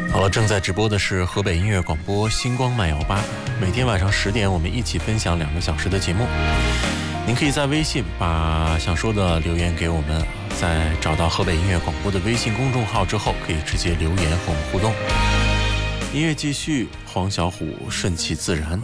好了，正在直播的是河北音乐广播星光慢摇吧，每天晚上10点，我们一起分享2个小时的节目。您可以在微信把想说的留言给我们，在找到河北音乐广播的微信公众号之后，可以直接留言和我们互动。音乐继续，黄小琥顺其自然。